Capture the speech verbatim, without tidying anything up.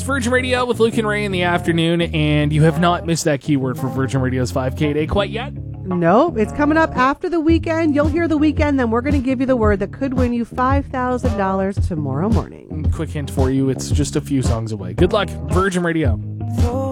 Virgin Radio with Luke and Ray in the afternoon, and you have not missed that keyword for Virgin Radio's five K day quite yet. Nope, it's coming up after the weekend. You'll hear the weekend, then we're going to give you the word that could win you five thousand dollars tomorrow morning. Quick hint for you, it's just a few songs away. Good luck, Virgin Radio.